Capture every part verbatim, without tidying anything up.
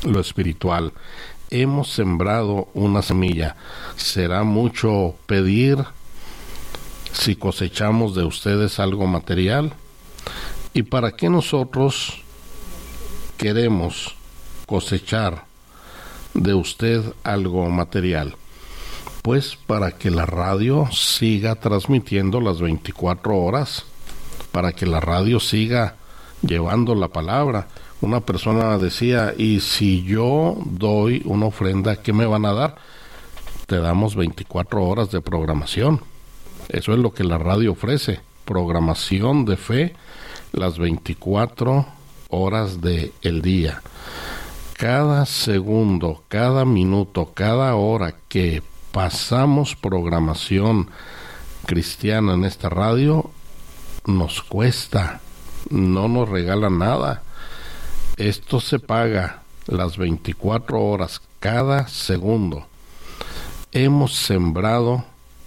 lo espiritual. Hemos sembrado una semilla. ¿Será mucho pedir si cosechamos de ustedes algo material? ¿Y para qué nosotros queremos cosechar de usted algo material? Pues para que la radio siga transmitiendo las veinticuatro horas, para que la radio siga llevando la palabra. Una persona decía, y si yo doy una ofrenda, ¿qué me van a dar? Te damos veinticuatro horas de programación. Eso es lo que la radio ofrece, programación de fe, las veinticuatro horas del día. Cada segundo, cada minuto, cada hora que pasamos programación cristiana en esta radio, nos cuesta, no nos regala nada. Esto se paga las veinticuatro horas, cada segundo. Hemos sembrado,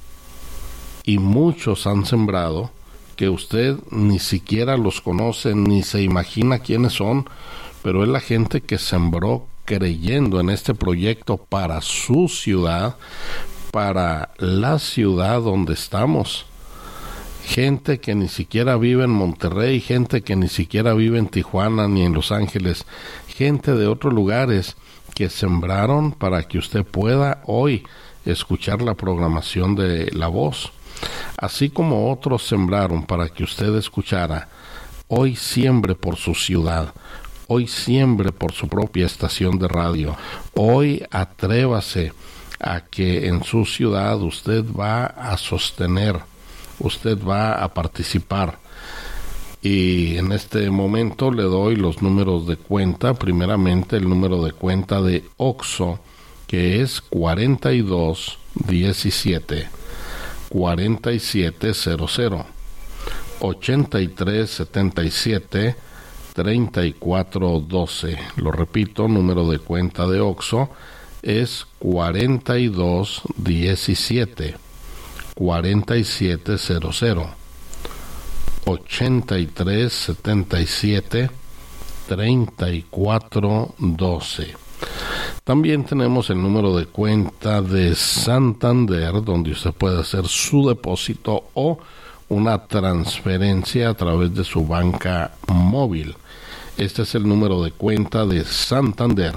y muchos han sembrado, que usted ni siquiera los conoce, ni se imagina quiénes son, pero es la gente que sembró creyendo en este proyecto para su ciudad, para la ciudad donde estamos. Gente que ni siquiera vive en Monterrey, gente que ni siquiera vive en Tijuana ni en Los Ángeles, gente de otros lugares que sembraron para que usted pueda hoy escuchar la programación de La Voz. Así como otros sembraron para que usted escuchara, hoy siembre por su ciudad, hoy siembre por su propia estación de radio, hoy atrévase a que en su ciudad usted va a sostener, usted va a participar. Y en este momento le doy los números de cuenta. Primeramente el número de cuenta de OXXO, que es cuarenta y dos diecisiete cuarenta y siete cero cero, ochenta y tres setenta y siete treinta y cuatro doce. Lo repito, número de cuenta de OXXO es cuarenta y dos diecisiete cuarenta y siete cero cero, ochenta y tres setenta y siete treinta y cuatro doce. También tenemos el número de cuenta de Santander, donde usted puede hacer su depósito o una transferencia a través de su banca móvil. Este es el número de cuenta de Santander: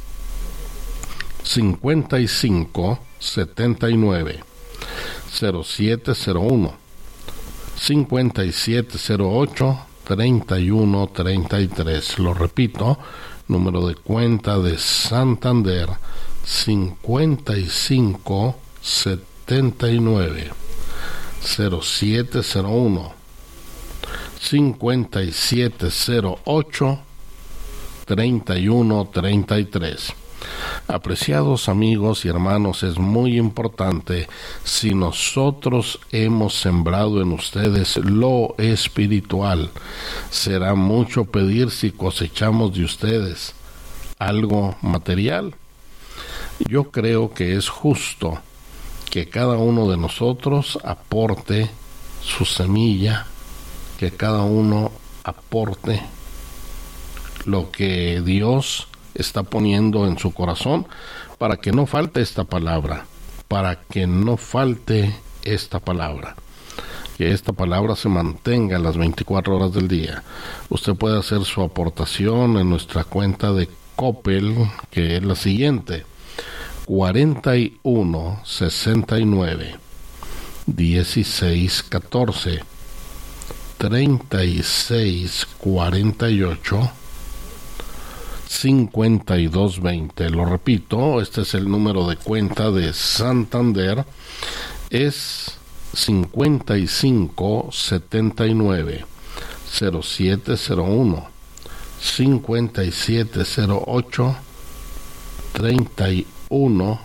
cincuenta y cinco setenta y nueve cero siete cero uno, cincuenta y siete cero ocho treinta y uno treinta y tres. Lo repito, número de cuenta de Santander: cincuenta y cinco setenta y nueve cero siete cero uno, cincuenta y siete cero ocho treinta y uno treinta y tres. Apreciados amigos y hermanos, es muy importante, si nosotros hemos sembrado en ustedes lo espiritual, será mucho pedir si cosechamos de ustedes algo material. Yo creo que es justo que cada uno de nosotros aporte su semilla, que cada uno aporte lo que Dios está poniendo en su corazón, para que no falte esta palabra, para que no falte esta palabra, que esta palabra se mantenga las veinticuatro horas del día. Usted puede hacer su aportación en nuestra cuenta de Coppel, que es la siguiente: cuarenta y uno sesenta y nueve dieciséis catorce treinta y seis cuarenta y ocho cincuenta y dos veinte. Lo repito, este es el número de cuenta de Santander, es cincuenta y cinco setenta y nueve cero siete cero uno, cincuenta y siete cero ocho treinta y uno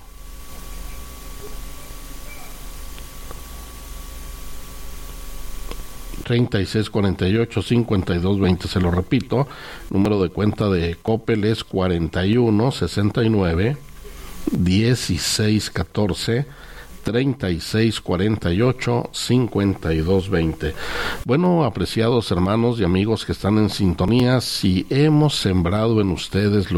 treinta y seis cuarenta y ocho cincuenta y dos veinte. Se lo repito, número de cuenta de Coppel es cuarenta y uno sesenta y nueve dieciséis catorce treinta y seis cuarenta y ocho cincuenta y dos veinte. Bueno, apreciados hermanos y amigos que están en sintonía, si hemos sembrado en ustedes lo